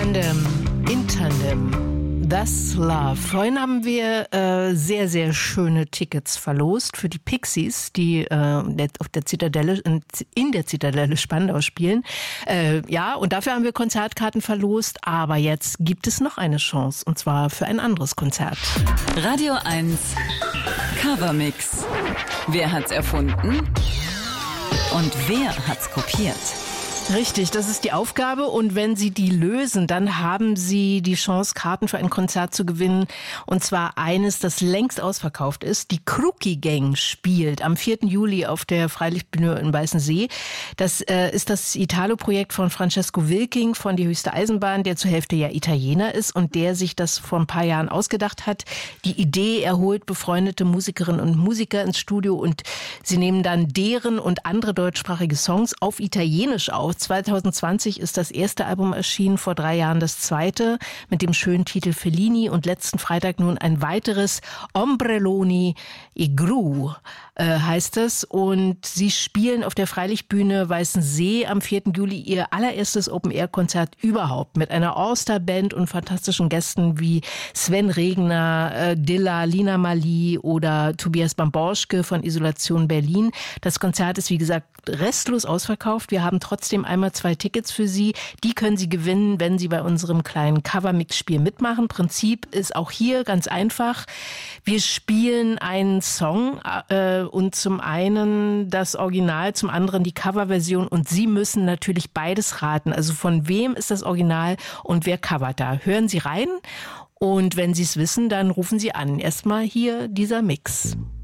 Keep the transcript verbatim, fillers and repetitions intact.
Tandem, in Tandem, That's Love. Vorhin haben wir äh, sehr, sehr schöne Tickets verlost für die Pixies, die äh, auf der Zitadelle, in, in der Zitadelle Spandau spielen. Äh, ja, und dafür haben wir Konzertkarten verlost. Aber jetzt gibt es noch eine Chance, und zwar für ein anderes Konzert. Radio eins Covermix. Wer hat's erfunden? Und wer hat's kopiert? Richtig, das ist die Aufgabe, und wenn Sie die lösen, dann haben Sie die Chance, Karten für ein Konzert zu gewinnen, und zwar eines, das längst ausverkauft ist. Die Kruki Gang spielt am vierten Juli auf der Freilichtbühne in Weißensee. Das äh, ist das Italo-Projekt von Francesco Wilking von Die Höchste Eisenbahn, der zur Hälfte ja Italiener ist und der sich das vor ein paar Jahren ausgedacht hat. Die Idee, er holt befreundete Musikerinnen und Musiker ins Studio und sie nehmen dann deren und andere deutschsprachige Songs auf Italienisch auf. zwanzig zwanzig ist das erste Album erschienen, vor drei Jahren das zweite mit dem schönen Titel Fellini, und letzten Freitag nun ein weiteres, Ombrelloni e Gru äh, heißt es, und sie spielen auf der Freilichtbühne Weißensee am vierten Juli ihr allererstes Open-Air-Konzert überhaupt mit einer All-Star-Band und fantastischen Gästen wie Sven Regner, äh, Dilla, Lina Mali oder Tobias Bamborschke von Isolation Berlin. Das Konzert ist, wie gesagt, restlos ausverkauft. Wir haben trotzdem einmal zwei Tickets für Sie. Die können Sie gewinnen, wenn Sie bei unserem kleinen Covermix-Spiel mitmachen. Prinzip ist auch hier ganz einfach. Wir spielen einen Song äh, und zum einen das Original, zum anderen die Coverversion, und Sie müssen natürlich beides raten. Also von wem ist das Original und wer covert da? Hören Sie rein, und wenn Sie es wissen, dann rufen Sie an. Erstmal hier dieser Mix.